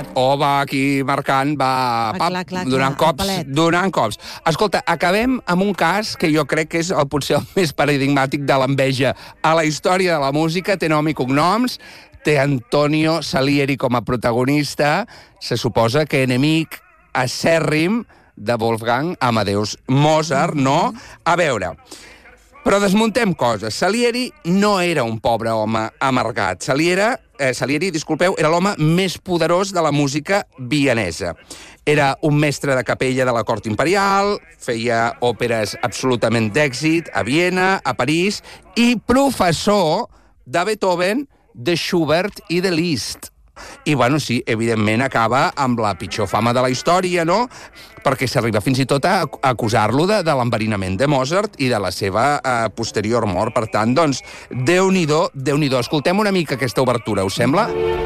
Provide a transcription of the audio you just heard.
O va aquí marcant, va donant cops. Escolta, acabem amb un cas que jo crec que és potser el més paradigmàtic de l'enveja a la història de la música. Té nom i cognoms, té Antonio Salieri com a protagonista. Se suposa que enemic acèrrim de Wolfgang Amadeus Mozart, no? A veure, però desmuntem coses. Salieri no era un pobre home amargat. Salieri, era l'home més poderós de la música vienesa. Era un mestre de capella de la cort imperial, feia òperes absolutament d'èxit a Viena, a París, i professor de Beethoven, de Schubert i de Liszt. I, bueno, sí, evidentment acaba amb la pitjor fama de la història, no? Perquè s'arriba fins i tot a acusar-lo de l'enverinament de Mozart i de la seva posterior mort. Per tant, doncs, Déu-n'hi-do. Escoltem una mica aquesta obertura, us sembla?